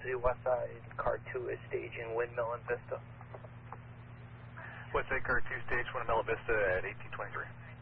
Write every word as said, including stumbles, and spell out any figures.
City Westside, car two is staging Windmill and Vista. Westside car two stage Windmill and Vista at eighteen twenty-three.